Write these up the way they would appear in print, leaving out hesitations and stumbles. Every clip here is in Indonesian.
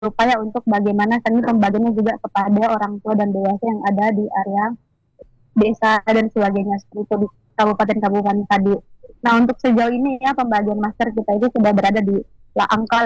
berupaya untuk bagaimana seni pembagiannya juga kepada orang tua dan dewasa yang ada di area desa dan sebagainya seperti itu di kabupaten-kabupaten tadi. Nah, untuk sejauh ini ya pembagian masker kita itu sudah berada di angka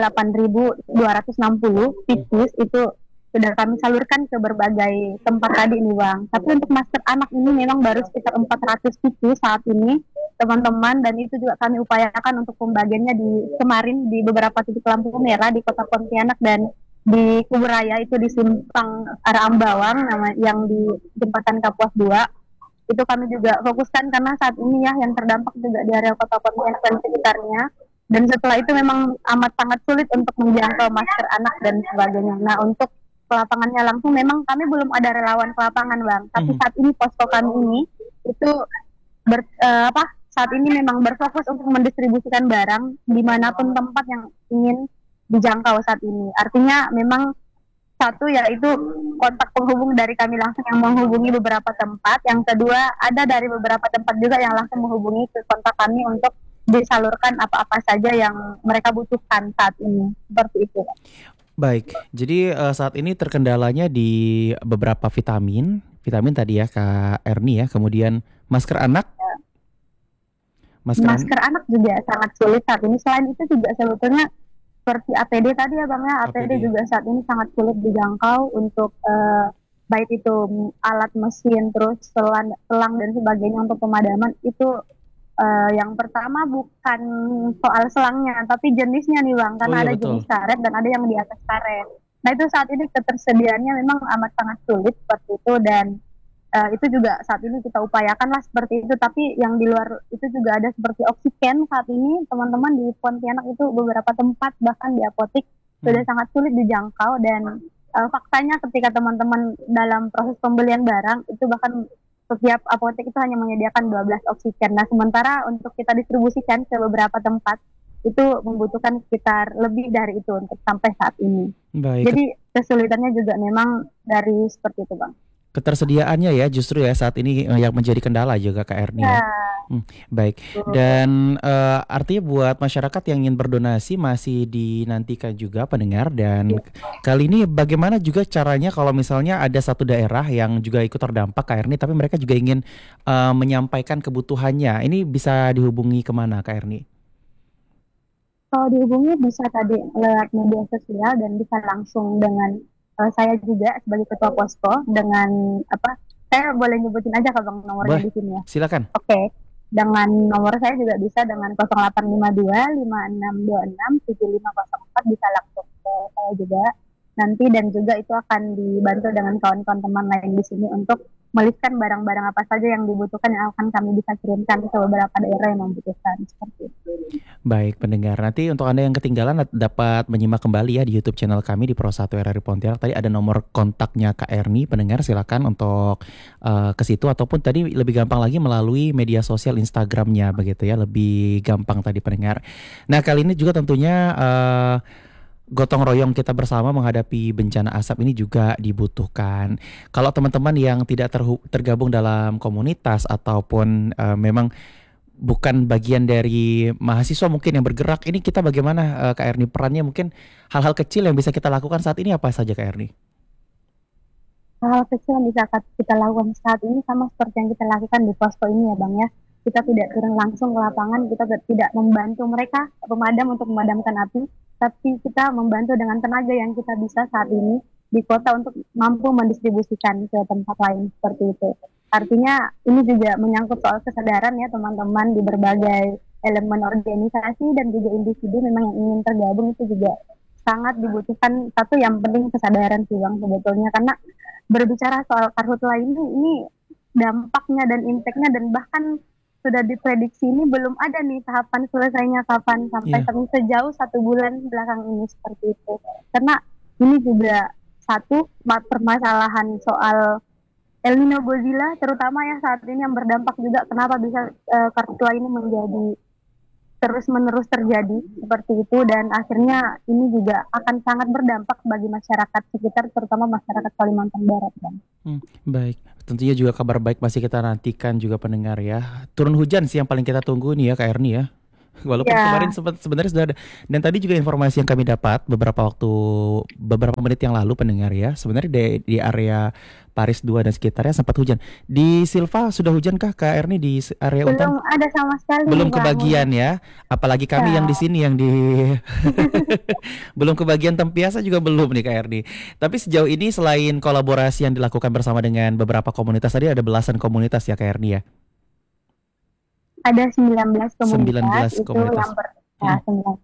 8.260 pieces itu sudah kami salurkan ke berbagai tempat tadi nih Bang. Tapi untuk masker anak ini memang baru sekitar 400 pieces saat ini teman-teman, dan itu juga kami upayakan untuk pembagiannya di kemarin di beberapa titik lampu merah di Kota Pontianak dan di Kuburaya itu di simpang arah Ambawang nama yang di jembatan Kapuas 2 itu kami juga fokuskan karena saat ini ya yang terdampak juga di area Kota Pontianak dan sekitarnya, dan setelah itu memang amat sangat sulit untuk menjangkau masker anak dan sebagainya. Nah, untuk ke lapangannya langsung memang kami belum ada relawan ke lapangan Bang, tapi saat ini posko kami ini itu saat ini memang berfokus untuk mendistribusikan barang dimanapun tempat yang ingin dijangkau saat ini. Artinya memang satu yaitu kontak penghubung dari kami langsung yang menghubungi beberapa tempat. Yang kedua ada dari beberapa tempat juga yang langsung menghubungi ke kontak kami untuk disalurkan apa-apa saja yang mereka butuhkan saat ini. Seperti itu. Baik, jadi saat ini terkendalanya di beberapa vitamin, vitamin tadi ya Kak Erni ya, kemudian masker anak, masker anak, Masker anak juga sangat sulit saat ini. Selain itu juga sebetulnya seperti APD tadi ya Bang ya, APD APD. juga saat ini sangat sulit dijangkau untuk baik itu alat mesin terus selang dan sebagainya untuk pemadaman itu yang pertama bukan soal selangnya tapi jenisnya nih Bang, Oh karena iya ada betul. jenis karet dan ada yang di atas karet. Nah itu saat ini ketersediaannya memang amat sangat sulit seperti itu, dan itu juga saat ini kita upayakan lah seperti itu, tapi yang di luar itu juga ada seperti oksigen saat ini teman-teman di Pontianak itu beberapa tempat bahkan di apotek sudah Hmm. sangat sulit dijangkau, dan faktanya ketika teman-teman dalam proses pembelian barang itu bahkan setiap apotek itu hanya menyediakan 12 oksigen. Nah sementara untuk kita distribusikan ke beberapa tempat itu membutuhkan sekitar lebih dari itu untuk sampai saat ini. Baik, Jadi kesulitannya juga memang dari seperti itu Bang. ketersediaannya ya justru ya saat ini yang menjadi kendala juga Kak Erni ya. Ya, Baik. betul. Dan artinya buat masyarakat yang ingin berdonasi masih dinantikan juga pendengar, dan kali ini bagaimana juga caranya kalau misalnya ada satu daerah yang juga ikut terdampak Kak Erni tapi mereka juga ingin menyampaikan kebutuhannya. Ini bisa dihubungi kemana Kak Erni? Kalau dihubungi bisa tadi lewat media sosial dan bisa langsung dengan saya juga sebagai ketua posko dengan apa? Saya boleh nyebutin aja kalau nomornya Boleh. di sini ya. Silakan. Oke. Dengan nomor saya juga bisa dengan 0852 5626 7504 bisa langsung ke saya juga nanti, dan juga itu akan dibantu dengan kawan-kawan teman lain di sini untuk melistkan barang-barang apa saja yang dibutuhkan yang akan kami bisa kirimkan ke beberapa daerah yang membutuhkan seperti itu. Baik pendengar, nanti untuk Anda yang ketinggalan dapat menyimak kembali ya di YouTube channel kami di Pro 1 RRI Pontianak. Tadi ada nomor kontaknya Kak Erni, pendengar silakan untuk ke situ, ataupun tadi lebih gampang lagi melalui media sosial Instagramnya begitu ya, lebih gampang tadi pendengar. Nah kali ini juga tentunya gotong royong kita bersama menghadapi bencana asap ini juga dibutuhkan. Kalau teman-teman yang tidak tergabung dalam komunitas ataupun memang bukan bagian dari mahasiswa mungkin yang bergerak, ini kita bagaimana Kak Erni perannya, mungkin hal-hal kecil yang bisa kita lakukan saat ini apa saja Kak Erni? Hal kecil yang bisa kita lakukan saat ini sama seperti yang kita lakukan di posko ini ya Bang ya. Kita tidak turun langsung ke lapangan, kita tidak membantu mereka pemadam untuk memadamkan api, tapi kita membantu dengan tenaga yang kita bisa saat ini di kota untuk mampu mendistribusikan ke tempat lain seperti itu. Artinya ini juga menyangkut soal kesadaran ya teman-teman di berbagai elemen organisasi dan juga individu memang yang ingin tergabung itu juga sangat dibutuhkan. Satu yang penting kesadaran sih Bang sebetulnya, karena berbicara soal karhutla ini dampaknya dan impactnya dan bahkan sudah diprediksi ini belum ada nih tahapan selesainya kapan sampai Iya, sejauh 1 bulan belakang ini seperti itu, karena ini juga satu permasalahan soal El Nino Godzilla terutama ya saat ini yang berdampak juga kenapa bisa karhutla ini menjadi terus-menerus terjadi seperti itu, dan akhirnya ini juga akan sangat berdampak bagi masyarakat sekitar terutama masyarakat Kalimantan Barat kan. baik. Tentunya juga kabar baik masih kita nantikan juga pendengar ya. Turun hujan sih yang paling kita tunggu nih ya Kak Erni ya. Walaupun kemarin Ya, sempat sebenarnya sudah ada, dan tadi juga informasi yang kami dapat beberapa menit yang lalu pendengar ya, sebenarnya di area Paris 2 dan sekitarnya sempat hujan. Di Silva sudah hujan kah Kak Erni di area belum Untan? ada sama sekali Belum nih Bang. kebagian ya. Apalagi kami yang di Ya, sini yang di belum kebagian tempiasa juga belum nih Kak Erni. Tapi sejauh ini selain kolaborasi yang dilakukan bersama dengan beberapa komunitas tadi ada belasan komunitas ya Kak Erni ya. ada 19 komunitas 19 itu komunitas. yang ya, Mm-mm.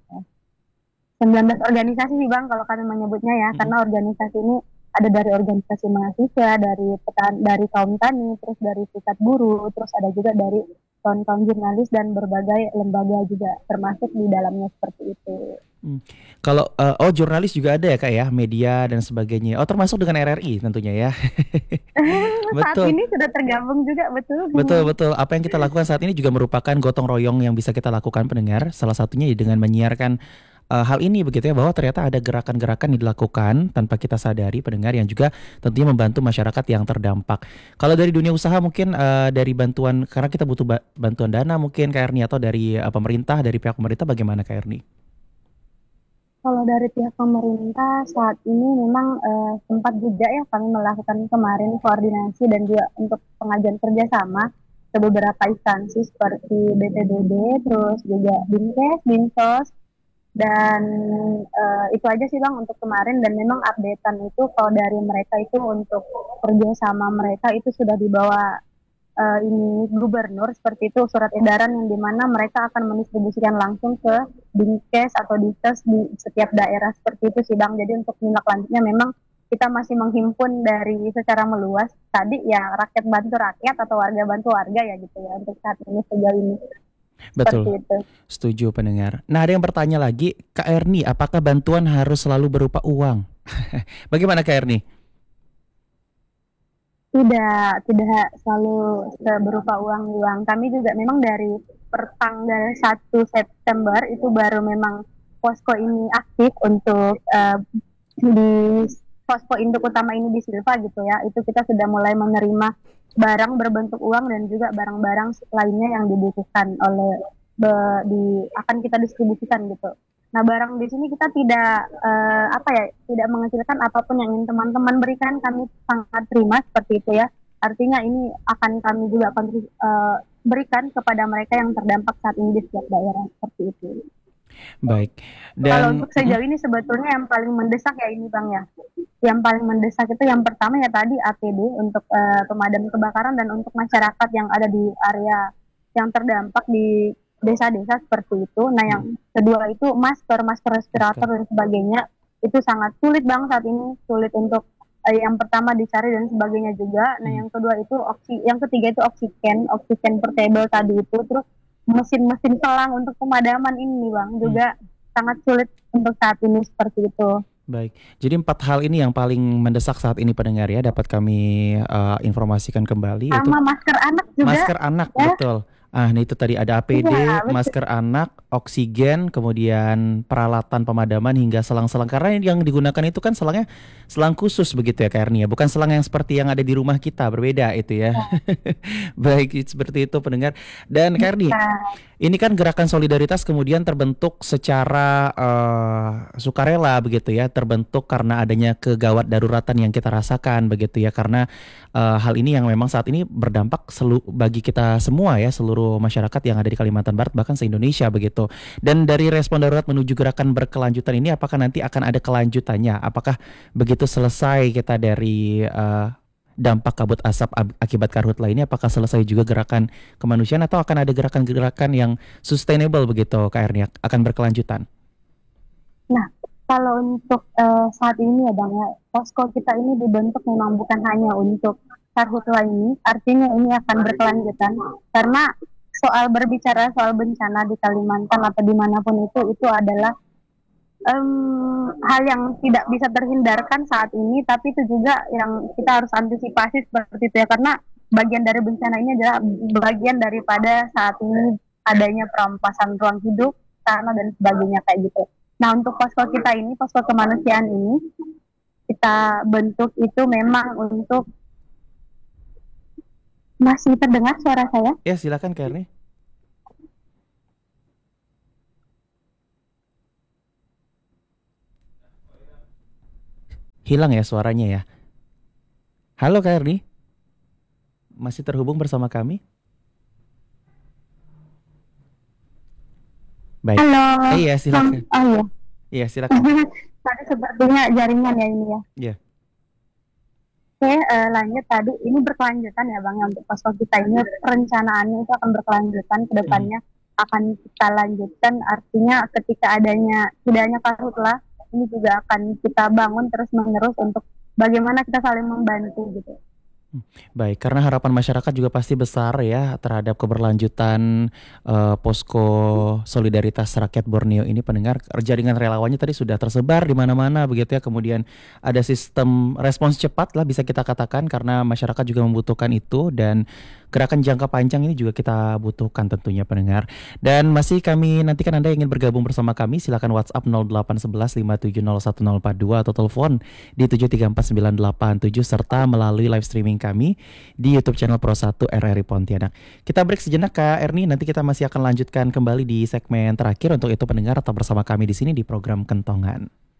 19 organisasi sih Bang kalau kami menyebutnya ya, Mm-mm. karena organisasi ini ada dari organisasi mahasiswa, dari kaum tani, terus dari serikat buruh, terus ada juga dari kaum-kaum jurnalis dan berbagai lembaga juga termasuk di dalamnya seperti itu. Mm. Kalau oh jurnalis juga ada ya Kak ya, media dan sebagainya. Oh termasuk dengan RRI tentunya ya. Saat Betul. ini sudah tergabung juga betul. Betul, betul. Apa yang kita lakukan saat ini juga merupakan gotong royong yang bisa kita lakukan pendengar. Salah satunya ya dengan menyiarkan hal ini begitu ya, bahwa ternyata ada gerakan-gerakan yang dilakukan tanpa kita sadari pendengar yang juga tentunya membantu masyarakat yang terdampak. Kalau dari dunia usaha mungkin dari bantuan karena kita butuh bantuan dana mungkin Kak Erni atau dari pemerintah, dari pihak pemerintah bagaimana Kak Erni? Kalau dari pihak pemerintah saat ini memang sempat juga ya kami melakukan kemarin koordinasi dan juga untuk pengajuan kerjasama ke beberapa instansi seperti BPBD, terus juga Dinkes, Dinsos, dan itu aja sih Bang untuk kemarin, dan memang updatean itu kalau dari mereka itu untuk kerjasama mereka itu sudah dibawa ini gubernur seperti itu, surat edaran yang dimana mereka akan mendistribusikan langsung ke Dinkes atau Dinkes di setiap daerah seperti itu sih Bang. Jadi untuk tindak lanjutnya memang kita masih menghimpun dari secara meluas tadi ya, rakyat bantu rakyat atau warga bantu warga ya gitu ya untuk saat ini sejauh ini seperti Betul, itu. setuju pendengar. Nah, ada yang bertanya lagi, Kak Erni, apakah bantuan harus selalu berupa uang? Bagaimana Kak Erni? Tidak selalu berupa uang. Kami juga memang dari pertanggal 1 September itu baru memang posko ini aktif untuk di posko induk utama ini di Silva gitu ya. Itu kita sudah mulai menerima barang berbentuk uang dan juga barang-barang lainnya yang dibutuhkan oleh akan kita distribusikan gitu. Nah, barang di sini kita tidak apa ya, tidak mengecilkan apapun yang ingin teman-teman berikan, kami sangat terima seperti itu ya. Artinya ini akan kami juga berikan kepada mereka yang terdampak saat ini di setiap daerah seperti itu. Baik. Kalau Dan untuk sejauh ini sebetulnya yang paling mendesak ya ini Bang ya. Yang paling mendesak itu yang pertama ya tadi APD untuk pemadam kebakaran dan untuk masyarakat yang ada di area yang terdampak di desa-desa seperti itu. Nah, yang kedua itu masker respirator masker. dan sebagainya itu sangat sulit Bang saat ini, sulit untuk yang pertama dicari dan sebagainya juga. Nah, Mm. yang kedua itu yang ketiga itu oksigen portable tadi itu, terus mesin-mesin selang untuk pemadaman ini Bang Mm. juga sangat sulit untuk saat ini seperti itu. Baik. Jadi empat hal ini yang paling mendesak saat ini pendengar ya, dapat kami informasikan kembali yaitu Sama masker anak juga masker anak, ya. betul. Ah, nah itu tadi ada Iya, APD, betul. masker anak, oksigen, kemudian peralatan pemadaman hingga selang-selang. Karena yang digunakan itu kan selangnya selang khusus begitu ya Kak Erni ya. Bukan selang yang seperti yang ada di rumah kita, berbeda itu ya. Baik, seperti itu pendengar. Dan Kak Erni, Nah, ini kan gerakan solidaritas kemudian terbentuk secara sukarela begitu ya, terbentuk karena adanya kegawat daruratan yang kita rasakan begitu ya, karena hal ini yang memang saat ini berdampak bagi kita semua ya, seluruh masyarakat yang ada di Kalimantan Barat bahkan se-Indonesia begitu. Dan dari respon darurat menuju gerakan berkelanjutan ini apakah nanti akan ada kelanjutannya? Apakah begitu selesai kita dari dampak kabut asap akibat karhutla ini, apakah selesai juga gerakan kemanusiaan atau akan ada gerakan-gerakan yang sustainable begitu Kak Erni, akan berkelanjutan? nah, kalau untuk saat ini ya Bang ya, posko kita ini dibentuk memang bukan hanya untuk karhutla ini, artinya ini akan berkelanjutan karena berbicara soal bencana di Kalimantan atau dimanapun itu adalah hal yang tidak bisa terhindarkan saat ini, tapi itu juga yang kita harus antisipasi seperti itu ya, karena bagian dari bencana ini adalah bagian daripada saat ini adanya perampasan ruang hidup, tanah dan sebagainya kayak gitu. Nah, untuk posko kita ini, posko kemanusiaan ini kita bentuk itu memang untuk, masih terdengar suara saya? Ya silakan Kak Erni. Hilang ya suaranya ya. Halo Kak Erni, masih terhubung bersama kami? Baik. Halo, Iya silakan. oh iya. Iya silakan. Tadi sepertinya jaringan ya ini ya. Iya. Oke, lanjut tadi ini berkelanjutan ya Bang ya untuk posko kita ini perencanaannya itu akan berkelanjutan ke Mhm. depannya akan kita lanjutkan artinya ketika adanya tidak hanya karhutlah ini juga akan kita bangun terus menerus untuk bagaimana kita saling membantu gitu. Baik, karena harapan masyarakat juga pasti besar ya terhadap keberlanjutan posko solidaritas rakyat Borneo ini pendengar jaringan relawannya tadi sudah tersebar di mana-mana begitu ya. Kemudian ada sistem respons cepat lah bisa kita katakan karena masyarakat juga membutuhkan itu dan gerakan jangka panjang ini juga kita butuhkan tentunya pendengar. Dan masih kami nantikan Anda yang ingin bergabung bersama kami silakan WhatsApp 0811 5701042 atau telepon di 734 987 serta melalui live streaming kami di YouTube channel Pro 1 RRI Pontianak. Kita break sejenak Kak Erni, nanti kita masih akan lanjutkan kembali di segmen terakhir untuk itu pendengar tetap bersama kami di sini di program Kentongan.